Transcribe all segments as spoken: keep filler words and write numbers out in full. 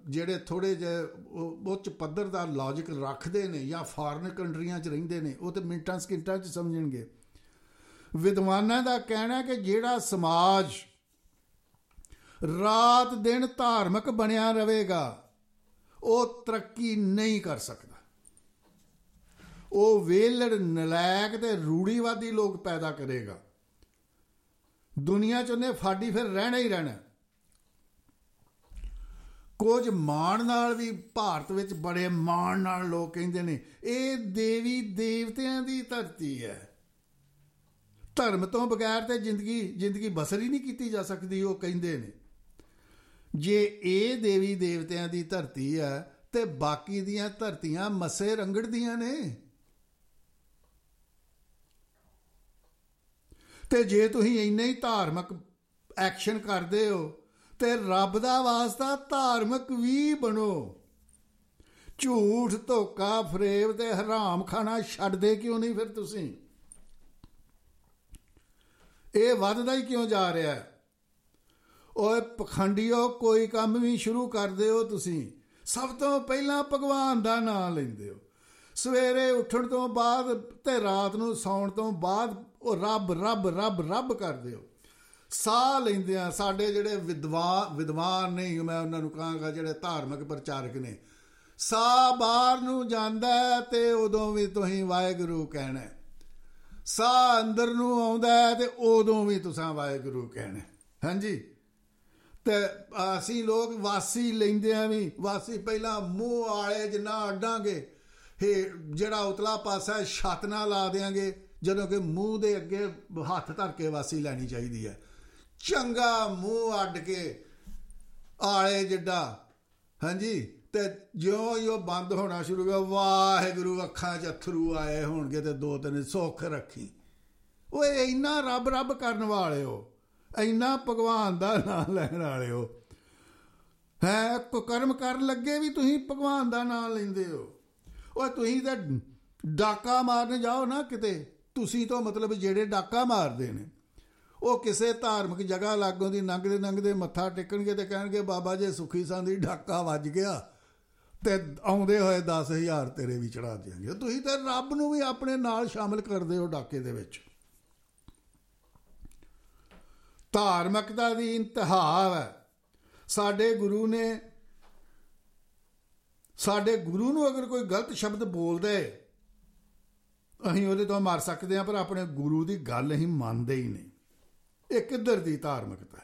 ਜਿਹੜੇ ਥੋੜ੍ਹੇ ਜਿਹੇ ਉੱਚ ਪੱਧਰ ਦਾ ਲੌਜਿਕ ਰੱਖਦੇ ਨੇ ਜਾਂ ਫਾਰਨ ਕੰਟਰੀਆਂ 'ਚ ਰਹਿੰਦੇ ਨੇ, ਉਹ ਤਾਂ ਮਿੰਟਾਂ ਸਕਿੰਟਾਂ 'ਚ ਸਮਝਣਗੇ। ਵਿਦਵਾਨਾਂ ਦਾ ਕਹਿਣਾ ਕਿ ਜਿਹੜਾ ਸਮਾਜ ਰਾਤ ਦਿਨ ਧਾਰਮਿਕ ਬਣਿਆ ਰਹੇਗਾ ਉਹ ਤਰੱਕੀ ਨਹੀਂ ਕਰ ਸਕਦਾ। ਉਹ ਵਿਹਲੜ, ਨਲਾਇਕ ਤੇ ਰੂੜੀਵਾਦੀ ਲੋਕ ਪੈਦਾ ਕਰੇਗਾ। ਦੁਨੀਆ 'ਚ ਉਹਨੇ ਫਾਡੀ ਫਿਰ ਰਹਿਣਾ ਹੀ ਰਹਿਣਾ। ਕੁਝ ਮਾਣ ਨਾਲ ਵੀ ਭਾਰਤ ਵਿੱਚ ਬੜੇ ਮਾਣ ਨਾਲ ਲੋਕ ਕਹਿੰਦੇ ਨੇ ਇਹ ਦੇਵੀ ਦੇਵਤਿਆਂ ਦੀ ਧਰਤੀ ਹੈ, ਧਰਮ ਤੋਂ ਬਗੈਰ ਤੇ ਜ਼ਿੰਦਗੀ ਜ਼ਿੰਦਗੀ ਬਸਰ ਹੀ ਨਹੀਂ ਕੀਤੀ ਜਾ ਸਕਦੀ। ਉਹ ਕਹਿੰਦੇ ਨੇ ਜੇ ਇਹ ਦੇਵੀ ਦੇਵਤਿਆਂ ਦੀ ਧਰਤੀ ਹੈ ਤੇ ਬਾਕੀ ਦੀਆਂ ਧਰਤੀਆਂ ਮੱਸੇ ਰੰਗੜ ਦੀਆਂ ਨੇ। ਤੇ ਜੇ ਤੁਸੀਂ ਇੰਨੇ ਹੀ ਧਾਰਮਿਕ ਐਕਸ਼ਨ ਕਰਦੇ ਹੋ ਤੇ ਰੱਬ ਦਾ ਵਾਸਤਾ ਧਾਰਮਿਕ ਵੀ ਬਣੋ। ਝੂਠ, ਧੋਖਾ, ਫਰੇਬ ਤੇ ਹਰਾਮ ਖਾਣਾ ਛੱਡਦੇ ਕਿਉਂ ਨਹੀਂ ਫਿਰ ਤੁਸੀਂ? ਇਹ ਵੱਧਦਾ ਹੀ ਕਿਉਂ ਜਾ ਰਿਹਾ? ਓਏ ਪਖੰਡੀਓ, ਕੋਈ ਕੰਮ ਵੀ ਸ਼ੁਰੂ ਕਰਦੇ ਹੋ ਤੁਸੀਂ, ਸਭ ਤੋਂ ਪਹਿਲਾਂ ਭਗਵਾਨ ਦਾ ਨਾਂ ਲੈਂਦੇ ਹੋ। ਸਵੇਰੇ ਉੱਠਣ ਤੋਂ ਬਾਅਦ ਤੇ ਰਾਤ ਨੂੰ ਸੌਣ ਤੋਂ ਬਾਅਦ ਉਹ ਰੱਬ ਰੱਬ ਰੱਬ ਰੱਬ ਕਰਦੇ ਹੋ। ਸਾਹ ਲੈਂਦਿਆਂ ਸਾਡੇ ਜਿਹੜੇ ਵਿਦਵਾਨ ਵਿਦਵਾਨ ਨਹੀਂ, ਮੈਂ ਉਹਨਾਂ ਨੂੰ ਕਹਾਂਗਾ ਜਿਹੜੇ ਧਾਰਮਿਕ ਪ੍ਰਚਾਰਕ ਨੇ, ਸਾਹ ਬਾਹਰ ਨੂੰ ਜਾਂਦਾ ਤੇ ਉਦੋਂ ਵੀ ਤੁਸੀਂ ਵਾਹਿਗੁਰੂ ਕਹਿਣਾ। ਸਾਹ ਅੰਦਰ ਨੂੰ ਆਉਂਦਾ ਤੇ ਉਦੋਂ ਵੀ ਤੁਸੀਂ ਵਾਹਿਗੁਰੂ ਕਹਿਣਾ। ਹਾਂਜੀ, ਤੇ ਅਸੀਂ ਲੋਕ ਵਾਸੀ ਲੈਂਦਿਆਂ ਵੀ ਵਾਸੀ ਪਹਿਲਾਂ ਮੂੰਹ ਆਲੇ ਜਿੰਨਾ ਅੱਡਾਂਗੇ, ਇਹ ਜਿਹੜਾ ਉਤਲਾ ਪਾਸਾ ਛੱਤ ਨਾਲ ਲਾ ਦਿਆਂਗੇ, ਜਦੋਂ ਕਿ ਮੂੰਹ ਦੇ ਅੱਗੇ ਹੱਥ ਧਰ ਕੇ ਵਾਸੀ ਲੈਣੀ ਚਾਹੀਦੀ ਹੈ। ਚੰਗਾ ਮੂੰਹ ਅੱਡ ਕੇ ਆਲੇ ਜਿੱਡਾ। ਹਾਂਜੀ, ਤੇ ਜਿਉਂ ਹੀ ਉਹ ਬੰਦ ਹੋਣਾ ਸ਼ੁਰੂ ਹੋ ਗਿਆ, ਵਾਹਿਗੁਰੂ ਅੱਖਾਂ 'ਚ ਅਥਰੂ ਆਏ ਹੋਣਗੇ ਤੇ ਦੋ ਤਿੰਨ ਸੁੱਖ ਰੱਖੀ। ਉਹ ਇੰਨਾ ਰੱਬ ਰੱਬ ਕਰਨ ਵਾਲੇ ਹੋ, ਇੰਨਾ ਭਗਵਾਨ ਦਾ ਨਾਂ ਲੈਣ ਵਾਲੇ ਹੋ। ਹੈ ਕੁਕਰਮ ਕਰਨ ਲੱਗੇ ਵੀ ਤੁਸੀਂ ਭਗਵਾਨ ਦਾ ਨਾਂ ਲੈਂਦੇ ਹੋ। ਉਹ ਤੁਸੀਂ ਤਾਂ ਡਾਕਾ ਮਾਰਨ ਜਾਓ ਨਾ ਕਿਤੇ, ਤੁਸੀਂ ਤੋਂ ਮਤਲਬ ਜਿਹੜੇ ਡਾਕਾ ਮਾਰਦੇ ਨੇ ਉਹ ਕਿਸੇ ਧਾਰਮਿਕ ਜਗ੍ਹਾ ਲਾਗੋਂ ਦੀ ਲੰਘਦੇ ਲੰਘਦੇ ਮੱਥਾ ਟੇਕਣਗੇ ਤੇ ਕਹਿਣਗੇ ਬਾਬਾ ਜੇ ਸੁਖੀ ਸੰਦੀ ਡਾਕਾ ਵੱਜ ਗਿਆ ਤੇ ਆਉਂਦੇ ਹੋਏ ਦਸ ਹਜ਼ਾਰ ਤੇਰੇ ਵੀ ਚੜਾ ਦਿਆਂਗੇ। ਤੁਸੀਂ ਤਾਂ ਰੱਬ ਨੂੰ ਵੀ ਆਪਣੇ ਨਾਲ ਸ਼ਾਮਿਲ ਕਰਦੇ ਹੋ ਡਾਕੇ ਦੇ ਵਿੱਚ। ਧਾਰਮਿਕਤਾ ਦੀ ਇੰਤਹਾ ਹੈ। ਸਾਡੇ ਗੁਰੂ ਨੇ, ਸਾਡੇ ਗੁਰੂ ਨੂੰ ਅਗਰ ਕੋਈ ਗਲਤ ਸ਼ਬਦ ਬੋਲਦੇ ਅਸੀਂ ਉਹਦੇ ਤੋਂ ਮਾਰ ਸਕਦੇ ਹਾਂ, ਪਰ ਆਪਣੇ ਗੁਰੂ ਦੀ ਗੱਲ ਅਸੀਂ ਮੰਨਦੇ ਹੀ ਨਹੀਂ। ਇਹ ਕਿੱਧਰ ਦੀ ਧਾਰਮਿਕਤਾ ਹੈ?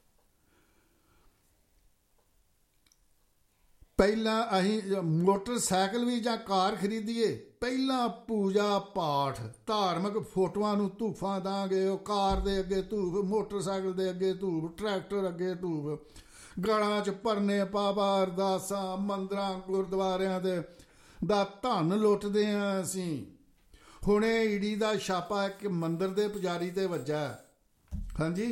ਪਹਿਲਾਂ ਅਸੀਂ ਮੋਟਰਸਾਈਕਲ ਵੀ ਜਾਂ ਕਾਰ ਖਰੀਦੀਏ, ਪਹਿਲਾਂ ਪੂਜਾ ਪਾਠ, ਧਾਰਮਿਕ ਫੋਟੋਆਂ ਨੂੰ ਧੂਫਾਂ ਦਾਂਗੇ। ਉਹ ਕਾਰ ਦੇ ਅੱਗੇ ਧੂਫ, ਮੋਟਰਸਾਈਕਲ ਦੇ ਅੱਗੇ ਧੂਫ, ਟਰੈਕਟਰ ਅੱਗੇ ਧੂਫ, ਗਲਾਂ 'ਚ ਭਰਨੇ ਪਾ-ਪਾ, ਅਰਦਾਸਾਂ, ਮੰਦਰਾਂ ਗੁਰਦੁਆਰਿਆਂ ਦੇ ਦਾ ਧਨ ਲੁੱਟਦੇ ਹਾਂ ਅਸੀਂ। ਹੁਣੇ ਈਡੀ ਦਾ ਛਾਪਾ ਇੱਕ ਮੰਦਿਰ ਦੇ ਪੁਜਾਰੀ 'ਤੇ ਵੱਜਾ। ਹਾਂਜੀ,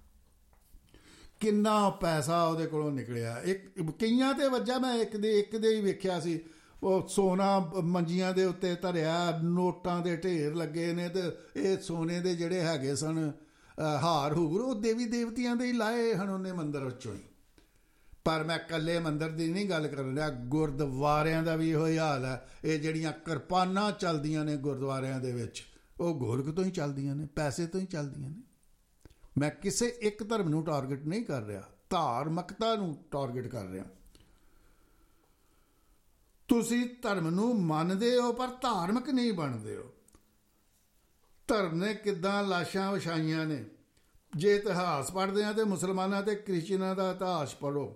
ਕਿੰਨਾ ਪੈਸਾ ਉਹਦੇ ਕੋਲੋਂ ਨਿਕਲਿਆ। ਇੱਕ ਕਈਆਂ 'ਤੇ ਵੱਜਾ, ਮੈਂ ਇੱਕ ਦੇ ਇੱਕ ਦੇ ਹੀ ਵੇਖਿਆ ਸੀ। ਉਹ ਸੋਨਾ ਮੰਜੀਆਂ ਦੇ ਉੱਤੇ ਧਰਿਆ, ਨੋਟਾਂ ਦੇ ਢੇਰ ਲੱਗੇ ਨੇ, ਤੇ ਇਹ ਸੋਨੇ ਦੇ ਜਿਹੜੇ ਹੈਗੇ ਸਨ ਹਾਰ ਹੂਰ, ਉਹ ਦੇਵੀ ਦੇਵਤਿਆਂ ਦੇ ਹੀ ਲਾਏ ਹਨ ਉਹਨੇ ਮੰਦਿਰ ਵਿੱਚੋਂ ਹੀ। ਪਰ ਮੈਂ ਇਕੱਲੇ ਮੰਦਿਰ ਦੀ ਨਹੀਂ ਗੱਲ ਕਰ ਰਿਹਾ, ਗੁਰਦੁਆਰਿਆਂ ਦਾ ਵੀ ਇਹੋ ਹੀ ਹਾਲ ਹੈ। ਇਹ ਜਿਹੜੀਆਂ ਕਿਰਪਾਨਾਂ ਚੱਲਦੀਆਂ ਨੇ ਗੁਰਦੁਆਰਿਆਂ ਦੇ ਵਿੱਚ, ਉਹ ਗੋਲਕ ਤੋਂ ਹੀ ਚੱਲਦੀਆਂ ਨੇ, ਪੈਸੇ ਤੋਂ ਹੀ ਚੱਲਦੀਆਂ ਨੇ। ਮੈਂ ਕਿਸੇ ਇੱਕ ਧਰਮ ਨੂੰ ਟਾਰਗੇਟ ਨਹੀਂ ਕਰ ਰਿਹਾ, ਧਾਰਮਿਕਤਾ ਨੂੰ ਟਾਰਗੇਟ ਕਰ ਰਿਹਾ। ਤੁਸੀਂ ਧਰਮ ਨੂੰ ਮੰਨਦੇ ਹੋ ਪਰ ਧਾਰਮਿਕ ਨਹੀਂ ਬਣਦੇ ਹੋ। ਧਰਮ ਨੇ ਕਿੱਦਾਂ ਲਾਸ਼ਾਂ ਵਿਛਾਈਆਂ ਨੇ। ਜੇ ਇਤਿਹਾਸ ਪੜ੍ਹਦੇ ਹਾਂ ਤਾਂ ਮੁਸਲਮਾਨਾਂ ਅਤੇ ਕ੍ਰਿਸਚਨਾਂ ਦਾ ਇਤਿਹਾਸ ਪੜ੍ਹੋ।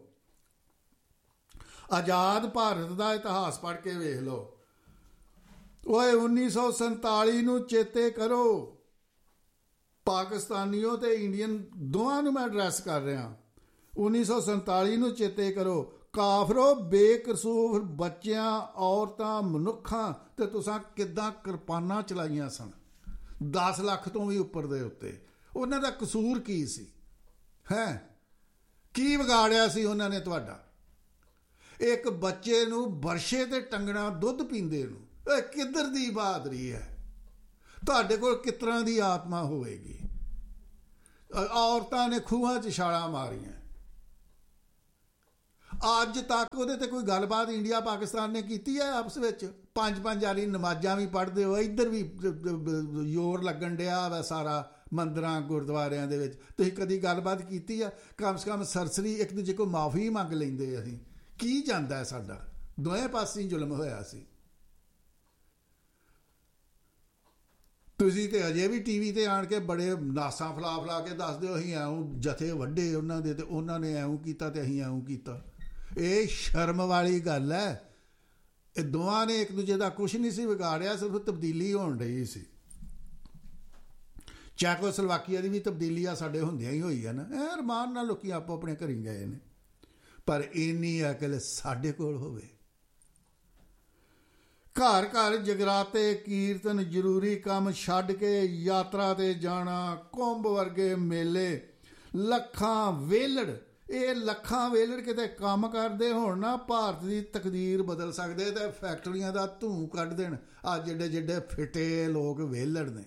ਆਜ਼ਾਦ ਭਾਰਤ ਦਾ ਇਤਿਹਾਸ ਪੜ੍ਹ ਕੇ ਵੇਖ ਲਓ। ਓਏ ਉੱਨੀ ਸੌ ਸੰਤਾਲੀ ਨੂੰ ਚੇਤੇ ਕਰੋ। ਪਾਕਿਸਤਾਨੀਓ ਤੇ ਇੰਡੀਅਨ ਦੋਵਾਂ ਨੂੰ ਮੈਂ ਐਡਰੈਸ ਕਰ ਰਿਹਾ। ਉੱਨੀ ਸੌ ਸੰਤਾਲੀ ਨੂੰ ਚੇਤੇ ਕਰੋ। ਕਾਫਰੋ, ਬੇਕਸੂਰ ਬੱਚਿਆਂ, ਔਰਤਾਂ, ਮਨੁੱਖਾਂ ਤੇ ਤੁਸੀਂ ਕਿੱਦਾਂ ਕਿਰਪਾਨਾਂ ਚਲਾਈਆਂ ਸਨ ਦਸ ਲੱਖ ਤੋਂ ਵੀ ਉੱਪਰ ਦੇ ਉੱਤੇ। ਉਹਨਾਂ ਦਾ ਕਸੂਰ ਕੀ ਸੀ? ਹੈ ਕੀ ਵਿਗਾੜਿਆ ਸੀ ਉਹਨਾਂ ਨੇ ਤੁਹਾਡਾ? ਇੱਕ ਬੱਚੇ ਨੂੰ ਬਰਸ਼ੇ ਤੇ ਟੰਗਣਾ ਦੁੱਧ ਪੀਂਦੇ ਨੂੰ, ਇਹ ਕਿੱਧਰ ਦੀ ਬਹਾਦਰੀ ਹੈ? ਤੁਹਾਡੇ ਕੋਲ ਕਿਸ ਤਰ੍ਹਾਂ ਦੀ ਆਤਮਾ ਹੋਵੇਗੀ? ਔਰਤਾਂ ਨੇ ਖੂਹਾਂ 'ਚ ਛਾਲਾਂ ਮਾਰੀਆਂ। ਅੱਜ ਤੱਕ ਉਹਦੇ ਤੇ ਕੋਈ ਗੱਲਬਾਤ ਇੰਡੀਆ ਪਾਕਿਸਤਾਨ ਨੇ ਕੀਤੀ ਹੈ ਆਪਸ ਵਿੱਚ? ਪੰਜ ਪੰਜ ਵਾਰੀ ਨਮਾਜ਼ਾਂ ਵੀ ਪੜ੍ਹਦੇ ਹੋ, ਇੱਧਰ ਵੀ ਜ਼ੋਰ ਲੱਗਣ ਡਿਆ ਵਾ ਸਾਰਾ ਮੰਦਰਾਂ ਗੁਰਦੁਆਰਿਆਂ ਦੇ ਵਿੱਚ, ਤੁਸੀਂ ਕਦੀ ਗੱਲਬਾਤ ਕੀਤੀ ਆ? ਕਮ ਸੇ ਕਮ ਸਰਸਰੀ ਇੱਕ ਦੂਜੇ ਕੋਲ ਮਾਫੀ ਮੰਗ ਲੈਂਦੇ ਅਸੀਂ। ਕੀ ਜਾਂਦਾ ਹੈ ਸਾਡਾ? ਦੋਵੇਂ ਪਾਸੇ ਜ਼ੁਲਮ ਹੋਇਆ ਸੀ। ਤੁਸੀਂ ਤੇ ਅਜੇ ਵੀ ਟੀ ਵੀ ਤੇ ਆਣ ਕੇ ਬੜੇ ਨਾਸਾਂ ਫਲਾ ਫਲਾ ਕੇ ਦੱਸਦੇ ਹੋ ਅਸੀਂ ਐਉਂ ਜਥੇ ਵੱਡੇ ਉਹਨਾਂ ਦੇ ਤੇ ਉਹਨਾਂ ਨੇ ਐਉਂ ਕੀਤਾ ਤੇ ਅਸੀਂ ਐਉਂ ਕੀਤਾ। ਇਹ ਸ਼ਰਮ ਵਾਲੀ ਗੱਲ ਹੈ। ਇਹ ਦੋਵਾਂ ਨੇ ਇੱਕ ਦੂਜੇ ਦਾ ਕੁਛ ਨਹੀਂ ਸੀ ਵਿਗਾੜਿਆ, ਸਿਰਫ ਤਬਦੀਲੀ ਹੋਣ ਰਹੀ ਸੀ। ਚੈਕੋਸਲੋਵਾਕੀਆ ਦੀ ਵੀ ਤਬਦੀਲੀ ਆ ਸਾਡੇ ਹੁੰਦਿਆਂ ਹੀ ਹੋਈ ਹੈ ਨਾ। ਐ ਅਰਮਾਨ ਨਾਲ ਲੋਕੀ ਆਪੋ ਆਪਣੇ ਘਰੀ ਗਏ ਨੇ, ਪਰ ਇੰਨੀ ਅਕਲ ਸਾਡੇ ਕੋਲ ਹੋਵੇ। ਘਰ ਘਰ ਜਗਰਾਤੇ ਕੀਰਤਨ, ਜ਼ਰੂਰੀ ਕੰਮ ਛੱਡ ਕੇ ਯਾਤਰਾ 'ਤੇ ਜਾਣਾ, ਕੁੰਭ ਵਰਗੇ ਮੇਲੇ, ਲੱਖਾਂ ਵੇਲੜ। ਇਹ ਲੱਖਾਂ ਵੇਲੜ ਕਿਤੇ ਕੰਮ ਕਰਦੇ ਹੋਣ ਨਾ, ਭਾਰਤ ਦੀ ਤਕਦੀਰ ਬਦਲ ਸਕਦੇ ਤੇ ਫੈਕਟਰੀਆਂ ਦਾ ਧੂੰ ਕੱਢ ਦੇਣ। ਆ ਜਿਹੜੇ ਜਿਹੜੇ ਫਿੱਟੇ ਲੋਕ ਵੇਲੜ ਨੇ,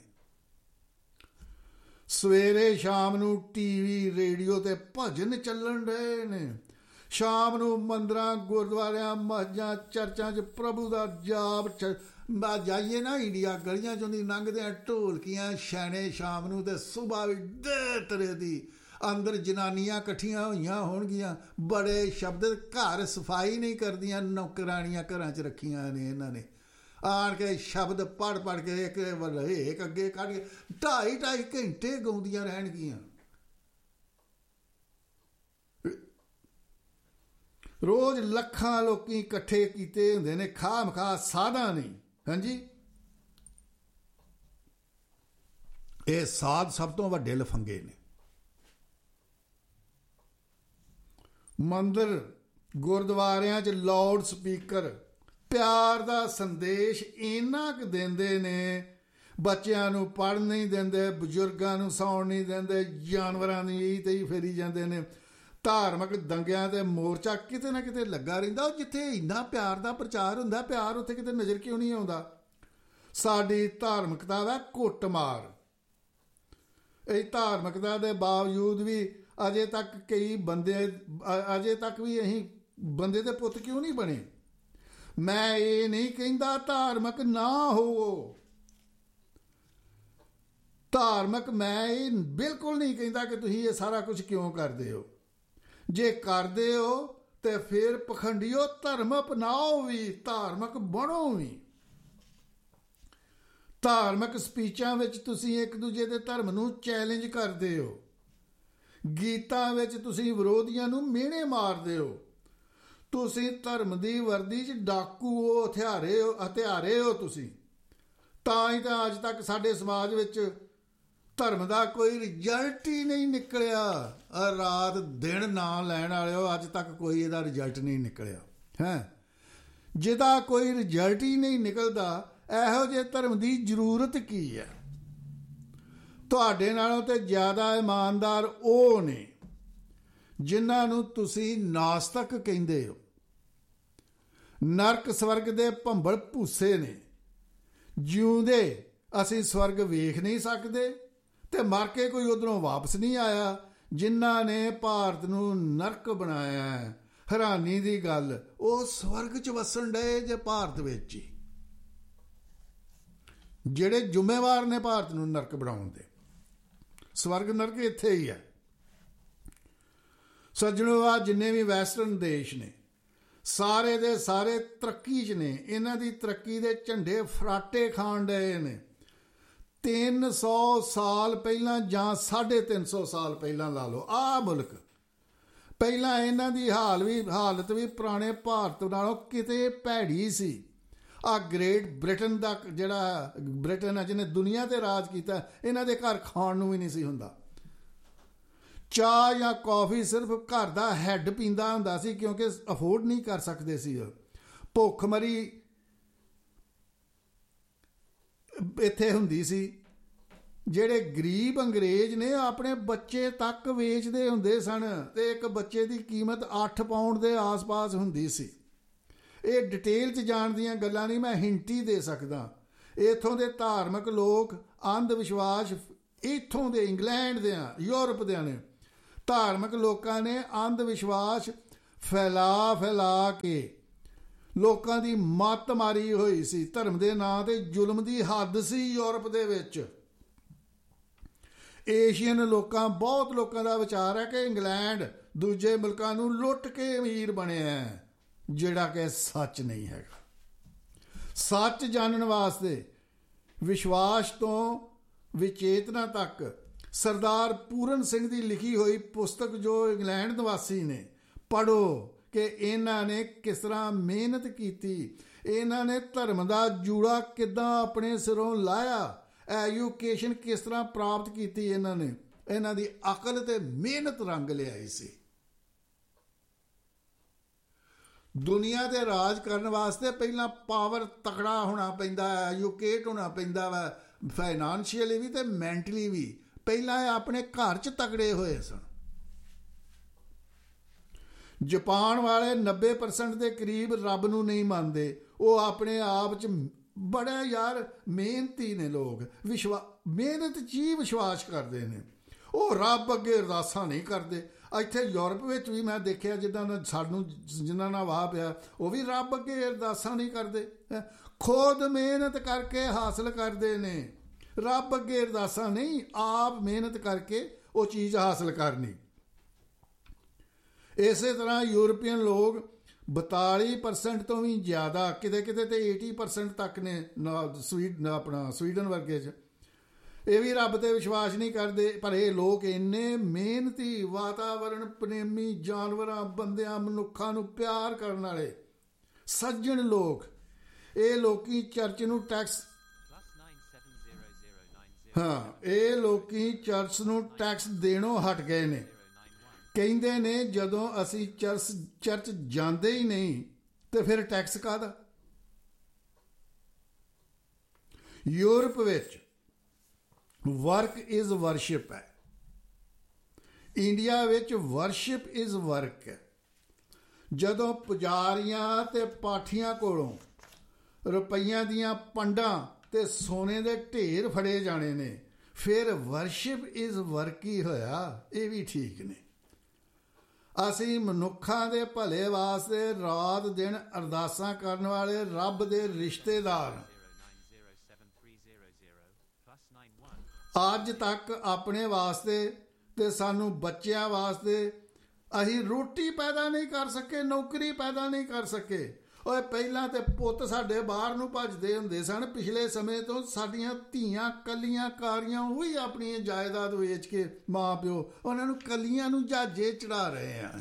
ਸਵੇਰੇ ਸ਼ਾਮ ਨੂੰ ਟੀ ਵੀ ਰੇਡੀਓ 'ਤੇ ਭਜਨ ਚੱਲਣ ਰਹੇ ਨੇ, ਸ਼ਾਮ ਨੂੰ ਮੰਦਰਾਂ ਗੁਰਦੁਆਰਿਆਂ ਮਸਜਿਦਾਂ ਚਰਚਾਂ 'ਚ ਪ੍ਰਭੂ ਦਾ ਜਾਪ ਜਾਈਏ ਨਾ ਇੰਡੀਆ ਗਲੀਆਂ 'ਚੋਂ ਦੀ ਲੰਘਦਿਆਂ ਢੋਲਕੀਆਂ ਛੈਣੇ ਸ਼ਾਮ ਨੂੰ, ਤੇ ਸੁਬਾਹ ਵੀ ਦੇ ਤਰ੍ਹਾਂ ਦੀ ਅੰਦਰ ਜਨਾਨੀਆਂ ਇਕੱਠੀਆਂ ਹੋਈਆਂ ਹੋਣਗੀਆਂ, ਬੜੇ ਸ਼ਬਦ। ਘਰ ਸਫਾਈ ਨਹੀਂ ਕਰਦੀਆਂ, ਨੌਕਰਾਣੀਆਂ ਘਰਾਂ 'ਚ ਰੱਖੀਆਂ ਨੇ ਇਹਨਾਂ ਨੇ, ਆਣ ਕੇ ਸ਼ਬਦ ਪੜ੍ਹ ਪੜ੍ਹ ਕੇ ਇੱਕ ਇੱਕ ਅੱਗੇ ਕੱਢ ਕੇ ਢਾਈ ਢਾਈ ਘੰਟੇ ਗਾਉਂਦੀਆਂ ਰਹਿਣਗੀਆਂ। ਰੋਜ਼ ਲੱਖਾਂ ਲੋਕੀ ਇਕੱਠੇ ਕੀਤੇ ਹੁੰਦੇ ਨੇ, ਖਾਹ ਮਖਾਹ ਸਾਧਾਂ ਨਹੀਂ। ਹਾਂਜੀ, ਇਹ ਸਾਧ ਸਭ ਤੋਂ ਵੱਡੇ ਲਫੰਗੇ ਨੇ। ਮੰਦਰ ਗੁਰਦੁਆਰਿਆਂ 'ਚ ਲਾਊਡ ਸਪੀਕਰ ਪਿਆਰ ਦਾ ਸੰਦੇਸ਼ ਇੰਨਾ ਕੁ ਦਿੰਦੇ ਨੇ, ਬੱਚਿਆਂ ਨੂੰ ਪੜ੍ਹਨ ਨਹੀਂ ਦਿੰਦੇ, ਬਜ਼ੁਰਗਾਂ ਨੂੰ ਸੌਣ ਨਹੀਂ ਦਿੰਦੇ, ਜਾਨਵਰਾਂ ਦੀ ਇਹੀ ਤੇ ਹੀ ਫੇਰੀ ਜਾਂਦੇ ਨੇ। ਧਾਰਮਿਕ ਦੰਗਿਆਂ ਤੇ ਮੋਰਚਾ ਕਿਤੇ ਨਾ ਕਿਤੇ ਲੱਗਾ ਰਹਿੰਦਾ। ਉਹ ਜਿੱਥੇ ਇੰਨਾ ਪਿਆਰ ਦਾ ਪ੍ਰਚਾਰ ਹੁੰਦਾ, ਪਿਆਰ ਉੱਥੇ ਕਿਤੇ ਨਜ਼ਰ ਕਿਉਂ ਨਹੀਂ ਆਉਂਦਾ? ਸਾਡੀ ਧਾਰਮਿਕਤਾ ਵਾ ਕੁੱਟਮਾਰ। ਇਹ ਧਾਰਮਿਕਤਾ ਦੇ ਬਾਵਜੂਦ ਵੀ ਅਜੇ ਤੱਕ ਕਈ ਬੰਦੇ ਅਜੇ ਤੱਕ ਵੀ ਅਸੀਂ ਬੰਦੇ ਦੇ ਪੁੱਤ ਕਿਉਂ ਨਹੀਂ ਬਣੇ? ਮੈਂ ਇਹ ਨਹੀਂ ਕਹਿੰਦਾ ਧਾਰਮਿਕ ਨਾ ਹੋਵੋ, ਧਾਰਮਿਕ ਮੈਂ ਇਹ ਬਿਲਕੁਲ ਨਹੀਂ ਕਹਿੰਦਾ ਕਿ ਤੁਸੀਂ ਇਹ ਸਾਰਾ ਕੁਝ ਕਿਉਂ ਕਰਦੇ ਹੋ। ਜੇ ਕਰਦੇ ਹੋ ਤੇ ਫਿਰ ਪਖੰਡੀਓ ਧਰਮ ਅਪਣਾਓ ਵੀ, ਧਾਰਮਿਕ ਬਣੋ ਵੀ। ਧਾਰਮਿਕ ਸਪੀਚਾਂ ਵਿੱਚ ਤੁਸੀਂ ਇੱਕ ਦੂਜੇ ਦੇ ਧਰਮ ਨੂੰ ਚੈਲੰਜ ਕਰਦੇ ਹੋ, ਗੀਤਾਂ ਵਿੱਚ ਤੁਸੀਂ ਵਿਰੋਧੀਆਂ ਨੂੰ ਮਿਹਣੇ ਮਾਰਦੇ ਹੋ। ਤੁਸੀਂ ਧਰਮ ਦੀ ਵਰਦੀ 'ਚ ਡਾਕੂ ਹੋ, ਹਥਿਆਰੇ ਹੋ ਹਥਿਆਰੇ ਹੋ ਤੁਸੀਂ। ਤਾਂ ਹੀ ਤਾਂ ਅੱਜ ਤੱਕ ਸਾਡੇ ਸਮਾਜ ਵਿੱਚ ਧਰਮ ਦਾ ਕੋਈ ਰਿਜ਼ਲਟ ਹੀ ਨਹੀਂ ਨਿਕਲਿਆ। ਰਾਤ ਦਿਨ ਨਾਂ ਲੈਣ ਵਾਲਿਓ, ਅੱਜ ਤੱਕ ਕੋਈ ਇਹਦਾ ਰਿਜ਼ਲਟ ਨਹੀਂ ਨਿਕਲਿਆ ਹੈ। ਜਿਹਦਾ ਕੋਈ ਰਿਜ਼ਲਟ ਹੀ ਨਹੀਂ ਨਿਕਲਦਾ, ਇਹੋ ਜਿਹੇ ਧਰਮ ਦੀ ਜ਼ਰੂਰਤ ਕੀ ਹੈ? ਤੁਹਾਡੇ ਨਾਲੋਂ ਤੇ ਜ਼ਿਆਦਾ ਇਮਾਨਦਾਰ ਉਹ ਨੇ ਜਿਨ੍ਹਾਂ ਨੂੰ ਤੁਸੀਂ ਨਾਸਤਕ ਕਹਿੰਦੇ ਹੋ। ਨਰਕ ਸਵਰਗ ਦੇ ਭੰਬਲ ਭੂਸੇ ਨੇ। ਜਿਉਂਦੇ ਅਸੀਂ ਸਵਰਗ ਵੇਖ ਨਹੀਂ ਸਕਦੇ ਤੇ ਮਰ ਕੇ ਕੋਈ ਉੱਧਰੋਂ ਵਾਪਸ ਨਹੀਂ ਆਇਆ। ਜਿਨ੍ਹਾਂ ਨੇ ਭਾਰਤ ਨੂੰ ਨਰਕ ਬਣਾਇਆ, ਹੈਰਾਨੀ ਦੀ ਗੱਲ, ਉਹ ਸਵਰਗ 'ਚ ਵਸਣ ਡਏ ਜੇ ਭਾਰਤ ਵਿੱਚ ਹੀ। ਜਿਹੜੇ ਜ਼ਿੰਮੇਵਾਰ ਨੇ ਭਾਰਤ ਨੂੰ ਨਰਕ ਬਣਾਉਣ ਦੇ, ਸਵਰਗ ਨਰਕ ਇੱਥੇ ਹੀ ਹੈ। ਸੱਜਣੋ, ਆ ਜਿੰਨੇ ਵੀ ਵੈਸਟਰਨ ਦੇਸ਼ ਨੇ, ਸਾਰੇ ਦੇ ਸਾਰੇ ਤਰੱਕੀ 'ਚ ਨੇ। ਇਹਨਾਂ ਦੀ ਤਰੱਕੀ ਦੇ ਝੰਡੇ ਫਰਾਟੇ ਖਾਣ ਡਏ ਨੇ। ਤਿੰਨ ਸੌ ਸਾਲ ਪਹਿਲਾਂ ਜਾਂ ਸਾਢੇ ਤਿੰਨ ਸੌ ਸਾਲ ਪਹਿਲਾਂ ਲਾ ਲਓ, ਆਹ ਮੁਲਕ ਪਹਿਲਾਂ ਇਹਨਾਂ ਦੀ ਹਾਲ ਵੀ ਹਾਲਤ ਵੀ ਪੁਰਾਣੇ ਭਾਰਤ ਨਾਲੋਂ ਕਿਤੇ ਭੈੜੀ ਸੀ। ਆ ਗ੍ਰੇਟ ਬ੍ਰਿਟਨ ਦਾ ਜਿਹੜਾ ਬ੍ਰਿਟਨ ਹੈ ਜਿਹਨੇ ਦੁਨੀਆ 'ਤੇ ਰਾਜ ਕੀਤਾ, ਇਹਨਾਂ ਦੇ ਘਰ ਖਾਣ ਨੂੰ ਵੀ ਨਹੀਂ ਸੀ ਹੁੰਦਾ। ਚਾਹ ਜਾਂ ਕੌਫੀ ਸਿਰਫ ਘਰ ਦਾ ਹੈੱਡ ਪੀਂਦਾ ਹੁੰਦਾ ਸੀ, ਕਿਉਂਕਿ ਅਫੋਰਡ ਨਹੀਂ ਕਰ ਸਕਦੇ ਸੀ। ਭੁੱਖਮਰੀ ਇੱਥੇ ਹੁੰਦੀ ਸੀ। ਜਿਹੜੇ ਗਰੀਬ ਅੰਗਰੇਜ਼ ਨੇ ਆਪਣੇ ਬੱਚੇ ਤੱਕ ਵੇਚਦੇ ਹੁੰਦੇ ਸਨ, ਤੇ ਇੱਕ ਬੱਚੇ ਦੀ ਕੀਮਤ ਅੱਠ ਪਾਉਂਡ ਦੇ ਆਸ-ਪਾਸ ਹੁੰਦੀ ਸੀ। ਇਹ ਡਿਟੇਲ 'ਚ ਜਾਣ ਦੀਆਂ ਗੱਲਾਂ ਨਹੀਂ, ਮੈਂ ਹਿੰਟ ਹੀ ਦੇ ਸਕਦਾ। ਇੱਥੋਂ ਦੇ ਧਾਰਮਿਕ ਲੋਕ ਅੰਧ ਵਿਸ਼ਵਾਸ, ਇੱਥੋਂ ਦੇ ਇੰਗਲੈਂਡ ਦੇ, ਯੂਰਪ ਦੇ ਨੇ ਧਾਰਮਿਕ ਲੋਕਾਂ ਨੇ ਅੰਧ ਵਿਸ਼ਵਾਸ ਫੈਲਾ ਫੈਲਾ ਕੇ ਲੋਕਾਂ ਦੀ ਮੱਤ ਮਾਰੀ ਹੋਈ ਸੀ। ਧਰਮ ਦੇ ਨਾਂ ਤੇ ਜ਼ੁਲਮ ਦੀ ਹੱਦ ਸੀ ਯੂਰਪ ਦੇ ਵਿੱਚ। ਏਸ਼ੀਅਨ ਲੋਕਾਂ ਬਹੁਤ ਲੋਕਾਂ ਦਾ ਵਿਚਾਰ ਹੈ ਕਿ ਇੰਗਲੈਂਡ ਦੂਜੇ ਮੁਲਕਾਂ ਨੂੰ ਲੁੱਟ ਕੇ ਅਮੀਰ ਬਣਿਆ, ਜਿਹੜਾ ਕਿ ਸੱਚ ਨਹੀਂ ਹੈਗਾ। ਸੱਚ ਜਾਣਨ ਵਾਸਤੇ ਵਿਸ਼ਵਾਸ ਤੋਂ ਵਿਚੇਤਨਾ ਤੱਕ ਸਰਦਾਰ ਪੂਰਨ ਸਿੰਘ ਦੀ ਲਿਖੀ ਹੋਈ ਪੁਸਤਕ ਜੋ ਇੰਗਲੈਂਡ ਨਿਵਾਸੀ ਨੇ, ਪੜ੍ਹੋ ਕਿ ਇਹਨਾਂ ਨੇ ਕਿਸ ਤਰ੍ਹਾਂ ਮਿਹਨਤ ਕੀਤੀ, ਇਹਨਾਂ ਨੇ ਧਰਮ ਦਾ ਜੂੜਾ ਕਿੱਦਾਂ ਆਪਣੇ ਸਿਰੋਂ ਲਾਇਆ, ਐਜੂਕੇਸ਼ਨ ਕਿਸ ਤਰ੍ਹਾਂ ਪ੍ਰਾਪਤ ਕੀਤੀ। ਇਹਨਾਂ ਨੇ ਇਹਨਾਂ ਦੀ ਅਕਲ ਤੇ ਮਿਹਨਤ ਰੰਗ ਲਿਆਈ ਸੀ। ਦੁਨੀਆ ਤੇ ਰਾਜ ਕਰਨ ਵਾਸਤੇ ਪਹਿਲਾਂ ਪਾਵਰ ਤਕੜਾ ਹੋਣਾ ਪੈਂਦਾ ਹੈ, ਐਜੂਕੇਟ ਹੋਣਾ ਪੈਂਦਾ ਵਾ, ਫਾਈਨਾਂਸ਼ੀਅਲੀ ਵੀ ਤੇ ਮੈਂਟਲੀ ਵੀ। ਪਹਿਲਾਂ ਇਹ ਆਪਣੇ ਘਰ 'ਚ ਤਕੜੇ ਹੋਏ ਸਨ। ਜਾਪਾਨ ਵਾਲੇ ਨੱਬੇ ਪਰਸੈਂਟ ਦੇ ਕਰੀਬ ਰੱਬ ਨੂੰ ਨਹੀਂ ਮੰਨਦੇ। ਉਹ ਆਪਣੇ ਆਪ 'ਚ ਬੜਾ ਯਾਰ ਮਿਹਨਤੀ ਨੇ ਲੋਕ, ਵਿਸ਼ਵਾ ਮਿਹਨਤ 'ਚ ਹੀ ਵਿਸ਼ਵਾਸ ਕਰਦੇ ਨੇ। ਉਹ ਰੱਬ ਅੱਗੇ ਅਰਦਾਸਾਂ ਨਹੀਂ ਕਰਦੇ। ਇੱਥੇ ਯੂਰਪ ਵਿੱਚ ਵੀ ਮੈਂ ਦੇਖਿਆ ਜਿੱਦਾਂ ਦਾ ਸਾਨੂੰ ਜਿਨ੍ਹਾਂ ਨਾਲ ਵਾਹ ਪਿਆ, ਉਹ ਵੀ ਰੱਬ ਅੱਗੇ ਅਰਦਾਸਾਂ ਨਹੀਂ ਕਰਦੇ, ਖੁਦ ਮਿਹਨਤ ਕਰਕੇ ਹਾਸਲ ਕਰਦੇ ਨੇ। ਰੱਬ ਅੱਗੇ ਅਰਦਾਸਾਂ ਨਹੀਂ, ਆਪ ਮਿਹਨਤ ਕਰਕੇ ਉਹ ਚੀਜ਼ ਹਾਸਲ ਕਰਨੀ। ਇਸੇ ਤਰ੍ਹਾਂ ਯੂਰਪੀਅਨ ਲੋਕ ਬਤਾਲੀ ਪਰਸੈਂਟ ਤੋਂ ਵੀ ਜ਼ਿਆਦਾ, ਕਿਤੇ ਕਿਤੇ ਤੇ ਅੱਸੀ ਪਰਸੈਂਟ ਤੱਕ ਨੇ ਸਵੀਡ ਆਪਣਾ ਸਵੀਡਨ ਵਰਗੇ 'ਚ, ਇਹ ਵੀ ਰੱਬ ਤੇ ਵਿਸ਼ਵਾਸ ਨਹੀਂ ਕਰਦੇ। ਪਰ ਇਹ ਲੋਕ ਇੰਨੇ ਮਿਹਨਤੀ, ਵਾਤਾਵਰਣ ਪ੍ਰੇਮੀ, ਜਾਨਵਰਾਂ, ਬੰਦਿਆਂ, ਮਨੁੱਖਾਂ ਨੂੰ ਪਿਆਰ ਕਰਨ ਵਾਲੇ ਸੱਜਣ ਲੋਕ। ਇਹ ਲੋਕੀ ਚਰਚ ਨੂੰ ਟੈਕਸ ਹਾਂ ਇਹ ਲੋਕੀ ਚਰਚ ਨੂੰ ਟੈਕਸ ਦੇਣੋਂ ਹਟ ਗਏ ਨੇ। ਕਹਿੰਦੇ ਨੇ ਜਦੋਂ ਅਸੀਂ ਚਰਚ ਚਰਚ ਜਾਂਦੇ ਹੀ ਨਹੀਂ ਤੇ ਫਿਰ ਟੈਕਸ ਕਾਹਦਾ। ਯੂਰਪ ਵਿੱਚ ਵਰਕ ਇਜ਼ ਵਰਸ਼ਿਪ ਹੈ, ਇੰਡੀਆ ਵਿੱਚ ਵਰਸ਼ਿਪ ਇਜ਼ ਵਰਕ ਹੈ। ਜਦੋਂ ਪੁਜਾਰੀਆਂ ਤੇ ਪਾਠੀਆਂ ਕੋਲੋਂ ਰੁਪਈਆਂ ਦੀਆਂ ਪੰਡਾਂ ਤੇ ਸੋਨੇ ਦੇ ਢੇਰ ਫੜੇ ਜਾਣੇ ਨੇ, ਫਿਰ ਵਰਸ਼ਿਪ ਇਜ਼ ਵਰਕ ਹੀ ਹੋਇਆ। ਇਹ ਵੀ ਠੀਕ ਨੇ। ਅਸੀਂ ਮਨੁੱਖਾਂ ਦੇ ਭਲੇ ਵਾਸਤੇ ਰਾਤ ਦਿਨ ਅਰਦਾਸਾਂ ਕਰਨ ਵਾਲੇ ਰੱਬ ਦੇ ਰਿਸ਼ਤੇਦਾਰ। ਅੱਜ ਤੱਕ ਆਪਣੇ ਵਾਸਤੇ ਤੇ ਸਾਨੂੰ ਬੱਚਿਆਂ ਵਾਸਤੇ ਅਸੀਂ ਰੋਟੀ ਪੈਦਾ ਨਹੀਂ ਕਰ ਸਕੇ, ਨੌਕਰੀ ਪੈਦਾ ਨਹੀਂ ਕਰ ਸਕੇ। ਓਏ ਪਹਿਲਾਂ ਤੇ ਪੁੱਤ ਸਾਡੇ ਬਾਹਰ ਨੂੰ ਭੱਜਦੇ ਹੁੰਦੇ ਸਨ। ਪਿਛਲੇ ਸਮੇਂ ਤੋਂ ਸਾਡੀਆਂ ਧੀਆਂ ਕੱਲੀਆਂ ਕਾਰੀਆਂ ਉਹੀ ਆਪਣੀ ਜਾਇਦਾਦ ਵੇਚ ਕੇ ਮਾਂ ਪਿਓ ਉਹਨਾਂ ਨੂੰ ਕੱਲੀਆਂ ਨੂੰ ਜਹਾਜ਼ੇ ਚੜਾ ਰਹੇ ਆ।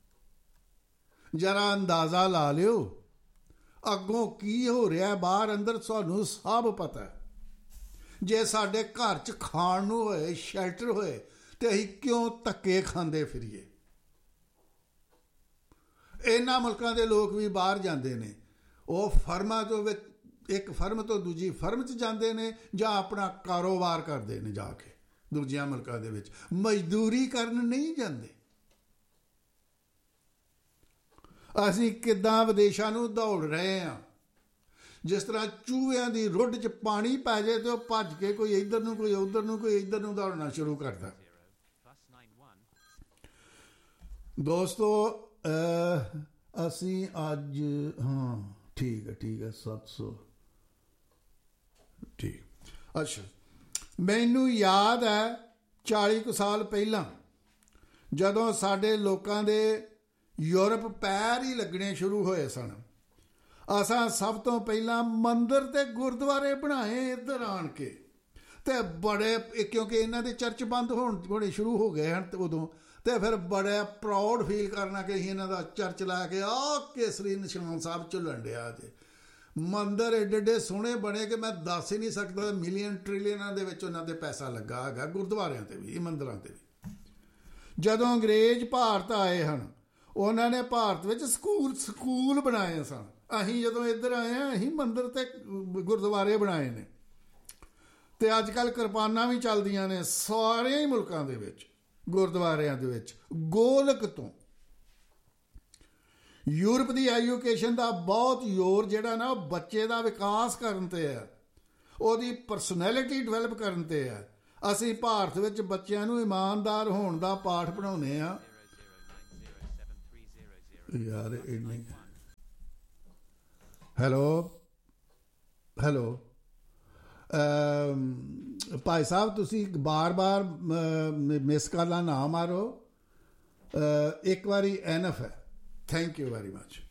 ਜਰਾ ਅੰਦਾਜ਼ਾ ਲਾ ਲਿਓ ਅੱਗੋਂ ਕੀ ਹੋ ਰਿਹਾ ਬਾਹਰ ਅੰਦਰ, ਤੁਹਾਨੂੰ ਸਭ ਪਤਾ। ਜੇ ਸਾਡੇ ਘਰ 'ਚ ਖਾਣ ਨੂੰ ਹੋਏ, ਸ਼ੈਲਟਰ ਹੋਏ, ਤੇ ਅਸੀਂ ਕਿਉਂ ਧੱਕੇ ਖਾਂਦੇ ਫਿਰੀਏ। ਇਹਨਾਂ ਮੁਲਕਾਂ ਦੇ ਲੋਕ ਵੀ ਬਾਹਰ ਜਾਂਦੇ ਨੇ, ਉਹ ਫਰਮਾਂ ਤੋਂ ਵਿੱਚ ਇੱਕ ਫਰਮ ਤੋਂ ਦੂਜੀ ਫਰਮ 'ਚ ਜਾਂਦੇ ਨੇ ਜਾਂ ਆਪਣਾ ਕਾਰੋਬਾਰ ਕਰਦੇ ਨੇ ਜਾ ਕੇ ਦੂਜਿਆਂ ਮੁਲਕਾਂ ਦੇ ਵਿੱਚ, ਮਜ਼ਦੂਰੀ ਕਰਨ ਨਹੀਂ ਜਾਂਦੇ। ਅਸੀਂ ਕਿੱਦਾਂ ਵਿਦੇਸ਼ਾਂ ਨੂੰ ਦੌੜ ਰਹੇ ਹਾਂ। ਜਿਸ ਤਰ੍ਹਾਂ ਚੂਹਿਆਂ ਦੀ ਰੁੱਡ 'ਚ ਪਾਣੀ ਪੈ ਜਾਏ ਤੇ ਉਹ ਭੱਜ ਕੇ ਕੋਈ ਇੱਧਰ ਨੂੰ ਕੋਈ ਉੱਧਰ ਨੂੰ ਕੋਈ ਇੱਧਰ ਨੂੰ ਦੌੜਨਾ ਸ਼ੁਰੂ ਕਰਦਾ। ਦੋਸਤੋ ਅਸੀਂ ਅੱਜ ਹਾਂ ਠੀਕ ਹੈ ਠੀਕ ਹੈ ਸੱਤ ਸੌ ਠੀਕ। ਅੱਛਾ, ਮੈਨੂੰ ਯਾਦ ਹੈ ਚਾਲੀ ਕੁ ਸਾਲ ਪਹਿਲਾਂ ਜਦੋਂ ਸਾਡੇ ਲੋਕਾਂ ਦੇ ਯੂਰਪ ਪੈਰ ਹੀ ਲੱਗਣੇ ਸ਼ੁਰੂ ਹੋਏ ਸਨ, ਅਸਾਂ ਸਭ ਤੋਂ ਪਹਿਲਾਂ ਮੰਦਰ ਤੇ ਗੁਰਦੁਆਰੇ ਬਣਾਏ ਇੱਧਰ ਆਣ ਕੇ। ਤੇ ਬੜੇ, ਕਿਉਂਕਿ ਇਹਨਾਂ ਦੇ ਚਰਚ ਬੰਦ ਹੋਣ ਹੋਣੇ ਸ਼ੁਰੂ ਹੋ ਗਏ ਹਨ ਉਦੋਂ, ਤੇ ਫਿਰ ਬੜਾ ਪ੍ਰਾਊਡ ਫੀਲ ਕਰਨਾ ਕਿ ਅਸੀਂ ਇਹਨਾਂ ਦਾ ਚਰਚ ਲਾ ਕੇ ਆਹ ਕੇਸਰੀ ਨਿਸ਼ਾਨ ਸਾਹਿਬ ਝੁੱਲਣ ਡਿਆ ਜੇ। ਮੰਦਰ ਏਡੇ ਏਡੇ ਸੋਹਣੇ ਬਣੇ ਕਿ ਮੈਂ ਦੱਸ ਹੀ ਨਹੀਂ ਸਕਦਾ, ਮਿਲੀਅਨ ਟ੍ਰਿਲੀਅਨਾਂ ਦੇ ਵਿੱਚ ਉਹਨਾਂ 'ਤੇ ਪੈਸਾ ਲੱਗਾ ਹੈਗਾ, ਗੁਰਦੁਆਰਿਆਂ 'ਤੇ ਵੀ, ਮੰਦਰਾਂ 'ਤੇ ਵੀ। ਜਦੋਂ ਅੰਗਰੇਜ਼ ਭਾਰਤ ਆਏ ਹਨ, ਉਹਨਾਂ ਨੇ ਭਾਰਤ ਵਿੱਚ ਸਕੂਲ ਸਕੂਲ ਬਣਾਏ ਸਨ। ਅਸੀਂ ਜਦੋਂ ਇੱਧਰ ਆਏ ਹਾਂ, ਅਸੀਂ ਮੰਦਰ ਤੇ ਗੁਰਦੁਆਰੇ ਬਣਾਏ ਨੇ। ਤੇ ਅੱਜ ਕੱਲ੍ਹ ਕਿਰਪਾਨਾਂ ਵੀ ਚੱਲਦੀਆਂ ਨੇ ਸਾਰੇ ਹੀ ਮੁਲਕਾਂ ਦੇ ਵਿੱਚ, ਗੁਰਦੁਆਰਿਆਂ ਦੇ ਵਿੱਚ। ਗੋਲਕ ਤੋਂ ਯੂਰਪ ਦੀ ਐਜੂਕੇਸ਼ਨ ਦਾ ਬਹੁਤ ਜ਼ੋਰ ਜਿਹੜਾ ਨਾ, ਉਹ ਬੱਚੇ ਦਾ ਵਿਕਾਸ ਕਰਨ 'ਤੇ ਹੈ, ਉਹਦੀ ਪਰਸਨੈਲਿਟੀ ਡਿਵੈਲਪ ਕਰਨ 'ਤੇ ਹੈ। ਅਸੀਂ ਭਾਰਤ ਵਿੱਚ ਬੱਚਿਆਂ ਨੂੰ ਇਮਾਨਦਾਰ ਹੋਣ ਦਾ ਪਾਠ ਪੜ੍ਹਾਉਂਦੇ ਹਾਂ। यार इन्नी हेलो हेलो भाई साहब तुसी बार बार मिस कॉलां ना मारो एक बारी एनफ है थैंक यू वेरी मच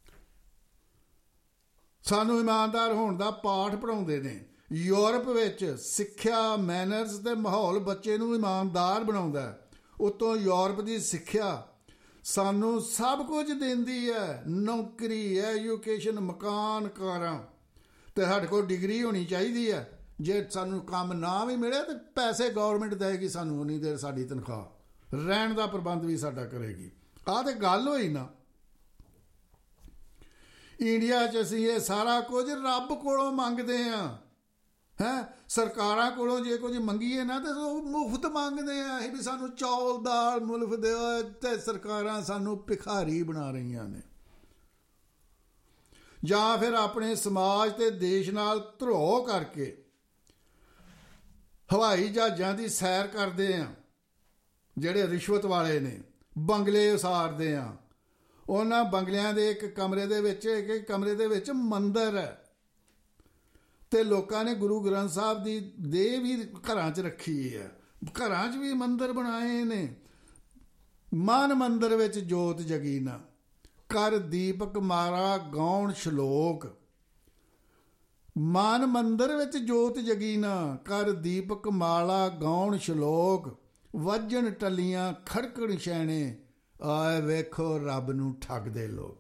सानू ईमानदार होने का पाठ पढ़ाउंदे ने यूरोप विच सिक्ख्या मैनर्स ते माहौल बच्चे नू ईमानदार बनाउंदा उत्तों यूरोप की सिक्ख्या सानू सब कुछ देंदी है नौकरी एजुकेशन मकान कारां ते साडे कोल डिग्री होनी चाहिए है जे सानू काम ना भी मिले तो पैसे गौरमेंट देगी सानू उन्नी देर साडी तनख्वाह रहन का प्रबंध भी साडा करेगी आ ते गल होई ना इंडिया च असीं ये सारा कुछ रब कोलों मंगदे हां है सरकारां कोलों जे कुछ मंगीए ना तो मुफ्त मंगदे आ भी सानू चौल दाल मुल्फ दे ते सरकारां सानू भिखारी बना रही ने जां फिर अपने समाज ते देश नाल धरोह करके हवाई जहाज़ां दी सैर करदे आ ਜਿਹੜੇ ਰਿਸ਼ਵਤ वाले ने बंगले उसारदे आ उन्हां बंगलियां दे एक कमरे दे विच एक एक कमरे दे विच मंदिर है ते लोकां ने गुरु ग्रंथ साहब दी देह भी घरां च रखी है घरां च भी मंदिर बनाए ने मन मंदिर विच जोत जगी ना कर दीपक मारा गौण श्लोक मन मंदिर विच जोत जगी ना कर दीपक माला गौण श्लोक वजन टलियां खड़कण शैणे आए वेखो रब नूं ठगदे लोग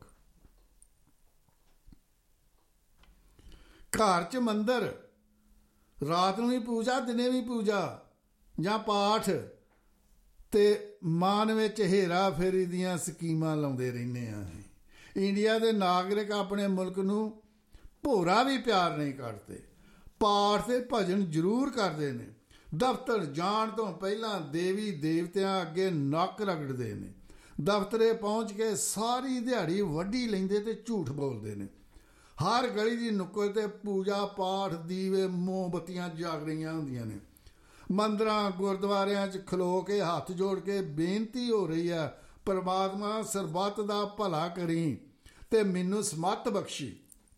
घर च मंदिर रात नूं भी पूजा दिने भी पूजा जां पाठ ते मान विच हेरा फेरी दियां स्कीमां लाउंदे रहिंदे आ इंडिया दे नागरिक अपने मुल्क नूं भोरा भी प्यार नहीं करते पाठ ते भजन जरूर करते ने दफ्तर जाण तो पहला देवी देवतियां अगे नक रगड़ते ने दफ्तरे पहुँच के सारी दिहाड़ी वड्डी लैंदे ते झूठ बोलते ने हर गली की नुक्कड़ ते पूजा पाठ दीवे मोमबत्तियां जाग रही होंदियां ने मंदिरां गुरुद्वारियां च खलो के हथ जोड़ के बेनती हो रही है परमात्मा सरबत दा भला करी ते मैनू समत बख्शी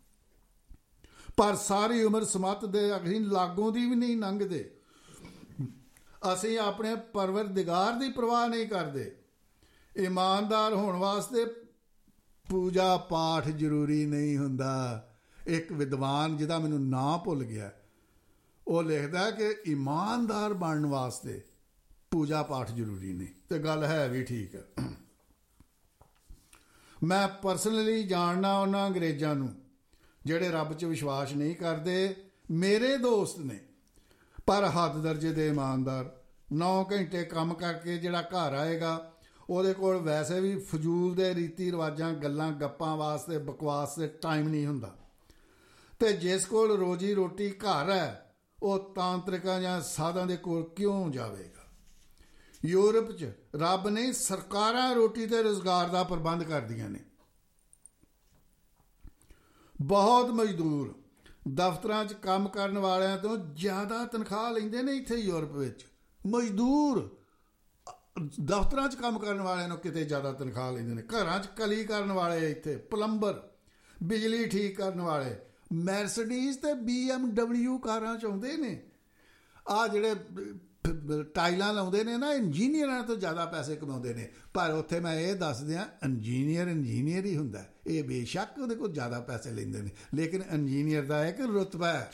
पर सारी उम्र समत दे असीं लागों दी भी नहीं लंघदे असीं अपने परवरदिगार दी परवाह नहीं करते ईमानदार होने वास्ते पूजा पाठ जरूरी नहीं हुंदा एक विद्वान जिहदा मैनू नां भुल गया वो लिखदा कि ईमानदार बनने वास्ते पूजा पाठ जरूरी नहीं तो गल है भी ठीक है मैं परसनली जानना उन्हां अंग्रेज़ां नूं जिहड़े रब च विश्वास नहीं करते मेरे दोस्त ने पर हद दर्जे दे ईमानदार नौ घंटे काम करके जिहड़ा घर आएगा ਉਹਦੇ ਕੋਲ वैसे भी फजूल ਦੇ रीति रिवाजां गल्लां गप्पां वास्ते बकवास से टाइम नहीं हुंदा ते जिस कोल रोजी रोटी घर है वो तांत्रिकां जां साधां दे कोल क्यों जावेगा यूरोप च रब ने सरकारां रोटी ते रोजगार का प्रबंध करदियां ने बहुत मजदूर दफ्तरां च काम करन वालियां तो ज़्यादा तनख्वाह लैंदे ने इत्थे यूरोप विच मजदूर दफ्तर च काम करने वाले किते ज़्यादा तनख्वाह लेंदे ने घरां च कली करने वाले इत्थे प्लंबर बिजली ठीक करने वाले मैर्सडीज ते बी एम डबल्यू कारां च आउंदे ने आ जिहड़े टाइलां लाउंदे ने ना इंजीनियरां तो ज़्यादा पैसे कमाउंदे ने पर उत्थे मैं ये दस दियां इंजीनियर इंजीनियर ही हुंदा ये बेशक उहदे कोल ज़्यादा पैसे लैंदे ने लेकिन इंजीनियर दा इक रुतबा है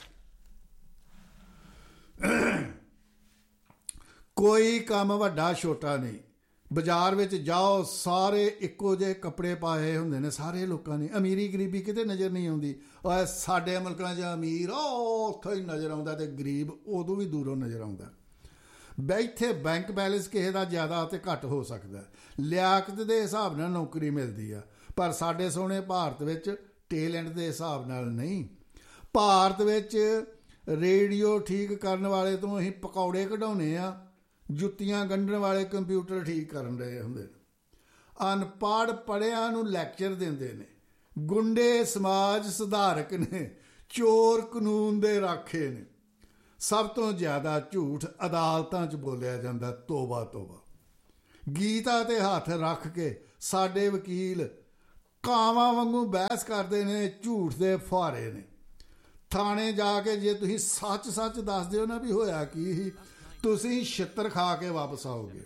कोई काम वड्डा छोटा नहीं बाजार में जाओ सारे इक्को जे कपड़े पाए होंदे ने सारे लोगों ने अमीरी गरीबी किते नज़र नहीं आती और साडे मुल्कां च अमीर उत्थों ही नज़र आता तो गरीब उदों भी दूरों नज़र आता इत्थे बैंक बैलेंस किसी का ज़्यादा तो घट हो सकता है लियाकत के हिसाब नाल नौकरी मिलती है पर साडे सोहणे भारत विच टैलेंट के हिसाब नाल नहीं भारत विच रेडियो ठीक करने वाले तो असीं पकौड़े कढाउने आ जुत्तियां गंढण वाले कंप्यूटर ठीक कर रहे होंदे अनपढ़ पढ़ियां नूं लैक्चर देंदे ने गुंडे समाज सुधारक ने चोर कानून दे राखे ने सब तो ज़्यादा झूठ अदालतां च बोलिया जांदा तोबा तोबा गीता ते हथ रख के साडे वकील ਕਾਵਾਂ ਵਾਂਗੂ ਬਹਿਸ ਕਰਦੇ ਨੇ, ਝੂਠ ਦੇ ਫੁਹਾਰੇ ਨੇ। ਥਾਣੇ ਜਾ ਕੇ ਜੇ ਤੁਸੀਂ ਸੱਚ ਸੱਚ ਦੱਸ ਦਿਓ ਨਾ ਵੀ ਹੋਇਆ ਕੀ ਸੀ, ਤੁਸੀਂ ਛਿੱਤਰ ਖਾ ਕੇ ਵਾਪਸ ਆਓਗੇ।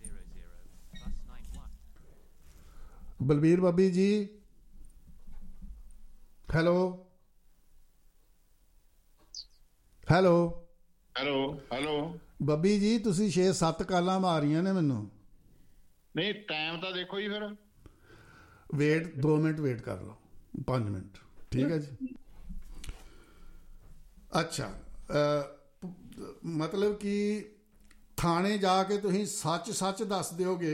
ਬਲਬੀਰ ਬੱਬੀ ਜੀ, ਹੈਲੋ ਹੈਲੋ ਹੈਲੋ ਹੈਲੋ ਬੱਬੀ ਜੀ, ਤੁਸੀਂ ਛੇ ਸੱਤ ਕਾਲਾਂ ਮਾਰੀਆਂ ਨੇ ਮੈਨੂੰ। ਨਹੀਂ ਟਾਈਮ ਤਾਂ ਦੇਖੋ ਜੀ ਫਿਰ। ਵੇਟ ਦੋ ਮਿੰਟ ਵੇਟ ਕਰ ਲਓ, ਪੰਜ ਮਿੰਟ ਠੀਕ ਹੈ ਜੀ। ਅੱਛਾ, ਮਤਲਬ ਕਿ ਥਾਣੇ ਜਾ ਕੇ ਤੁਸੀਂ ਸੱਚ ਸੱਚ ਦੱਸ ਦਿਓਗੇ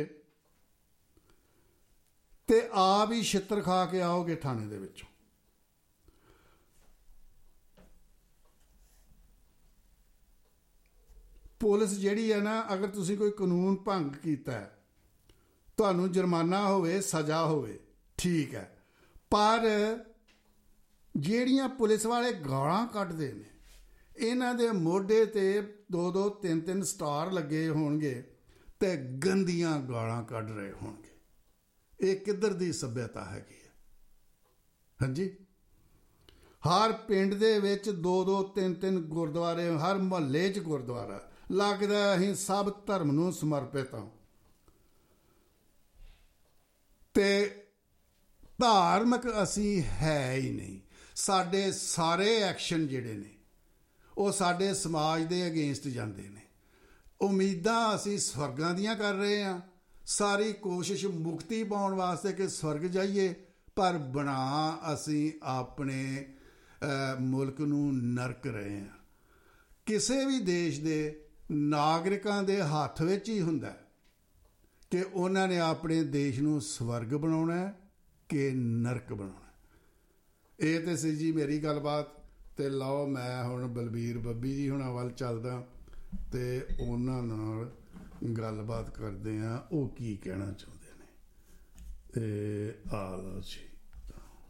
ਤੇ ਆਪ ਹੀ ਛਿੱਤਰ ਖਾ ਕੇ ਆਓਗੇ ਥਾਣੇ ਦੇ ਵਿੱਚੋਂ। ਪੁਲਿਸ ਜਿਹੜੀ ਹੈ ਨਾ, ਅਗਰ ਤੁਸੀਂ ਕੋਈ ਕਾਨੂੰਨ ਭੰਗ ਕੀਤਾ, ਤੁਹਾਨੂੰ ਜੁਰਮਾਨਾ ਹੋਵੇ, ਸਜ਼ਾ ਹੋਵੇ, ਠੀਕ ਹੈ, ਪਰ ਜਿਹੜੀਆਂ ਪੁਲਿਸ ਵਾਲੇ ਗਾਲਾਂ ਕੱਢਦੇ ਨੇ, ਇਹਨਾਂ ਦੇ ਮੋਢੇ ਤੇ ਦੋ ਦੋ ਤਿੰਨ ਤਿੰਨ ਸਟਾਰ ਲੱਗੇ ਹੋਣਗੇ ਤੇ ਗੰਦੀਆਂ ਗਾਲਾਂ ਕੱਢ ਰਹੇ ਹੋਣਗੇ। ਇਹ ਕਿੱਧਰ ਦੀ ਸੱਭਿਅਤਾ ਹੈਗੀ ਹੈ? ਹਾਂਜੀ, ਹਰ ਪਿੰਡ ਦੇ ਵਿੱਚ ਦੋ ਦੋ ਤਿੰਨ ਤਿੰਨ ਗੁਰਦੁਆਰੇ, ਹਰ ਮੁਹੱਲੇ 'ਚ ਗੁਰਦੁਆਰਾ। ਲੱਗਦਾ ਅਸੀਂ ਸਭ ਧਰਮ ਨੂੰ ਸਮਰਪਿਤ ਹਾਂ ਤੇ ਧਾਰਮਿਕ ਅਸੀਂ ਹੈ ਹੀ ਨਹੀਂ। ਸਾਡੇ ਸਾਰੇ ਐਕਸ਼ਨ ਜਿਹੜੇ ਨੇ ਉਹ ਸਾਡੇ ਸਮਾਜ ਦੇ ਅਗੇਂਸਟ ਜਾਂਦੇ ਨੇ। ਉਮੀਦਾਂ ਅਸੀਂ ਸਵਰਗਾਂ ਦੀਆਂ ਕਰ ਰਹੇ ਹਾਂ, ਸਾਰੀ ਕੋਸ਼ਿਸ਼ ਮੁਕਤੀ ਪਾਉਣ ਵਾਸਤੇ ਕਿ ਸਵਰਗ ਜਾਈਏ, ਪਰ ਬਣਾ ਅਸੀਂ ਆਪਣੇ ਮੁਲਕ ਨੂੰ ਨਰਕ ਰਹੇ ਹਾਂ। ਕਿਸੇ ਵੀ ਦੇਸ਼ ਦੇ ਨਾਗਰਿਕਾਂ ਦੇ ਹੱਥ ਵਿੱਚ ਹੀ ਹੁੰਦਾ ਕਿ ਉਹਨਾਂ ਨੇ ਆਪਣੇ ਦੇਸ਼ ਨੂੰ ਸਵਰਗ ਬਣਾਉਣਾ ਕਿ ਨਰਕ ਬਣਾਉਣਾ। ਇਹ ਤੇ ਸੀ ਜੀ ਮੇਰੀ ਗੱਲਬਾਤ। ਤੇ ਲਓ, ਮੈਂ ਹੁਣ ਬਲਬੀਰ ਬੱਬੀ ਜੀ ਹੁਣਾਂ ਵੱਲ ਚੱਲਦਾ ਤੇ ਉਹਨਾਂ ਨਾਲ ਗੱਲਬਾਤ ਕਰਦੇ ਹਾਂ, ਉਹ ਕੀ ਕਹਿਣਾ ਚਾਹੁੰਦੇ ਨੇ। ਤੇ ਆ ਲਓ ਜੀ।